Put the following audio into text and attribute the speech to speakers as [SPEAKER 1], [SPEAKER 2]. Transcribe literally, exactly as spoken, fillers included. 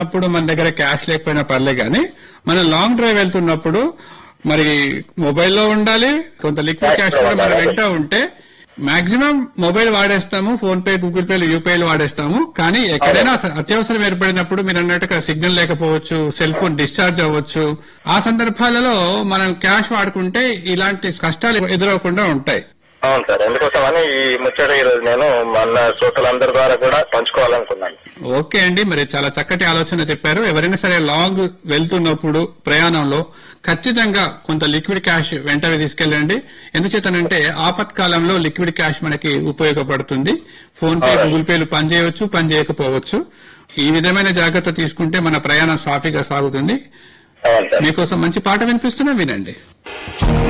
[SPEAKER 1] అప్పుడు మన దగ్గర క్యాష్ లేకపోయినా పర్లే గానీ మనం లాంగ్ డ్రైవ్ వెళ్తున్నప్పుడు మరి మొబైల్లో ఉండాలి, కొంత లిక్విడ్ క్యాష్ కూడా మనం వెంట ఉంటే maximum mobile వాడేస్తాము, phone pay, Google పేలు, యూపీఐలు వాడేస్తాము. కానీ ఎక్కడైనా అత్యవసరం ఏర్పడినప్పుడు మీరు అన్నట్టుగా సిగ్నల్ లేకపోవచ్చు, సెల్ ఫోన్ డిశ్చార్జ్ అవ్వచ్చు. ఆ సందర్భాలలో మనం క్యాష్ వాడుకుంటే ఇలాంటి కష్టాలు ఎదురవకుండా ఉంటాయి.
[SPEAKER 2] అవును సార్, ఎందుకోసమని ఈ ముచ్చట ఈ రోజు నేను మన శ్రోతలందరి ద్వారా కూడా పంచుకోవాలనుకున్నాను.
[SPEAKER 1] ఓకే అండి, మరి చాలా చక్కటి ఆలోచన చెప్పారు. ఎవరైనా సరే లాంగ్ వెళ్తున్నప్పుడు ప్రయాణంలో ఖచ్చితంగా కొంత లిక్విడ్ క్యాష్ వెంటనే తీసుకెళ్ళండి. ఎందుచేతనంటే ఆపత్కాలంలో లిక్విడ్ క్యాష్ మనకి ఉపయోగపడుతుంది. ఫోన్ పే, గూగుల్ పేలు పనిచేయవచ్చు, పనిచేయకపోవచ్చు. ఈ విధమైన జాగ్రత్త తీసుకుంటే మన ప్రయాణం సాఫీగా సాగుతుంది. మీకోసం మంచి పాట వినిపిస్తున్నా, వినండి.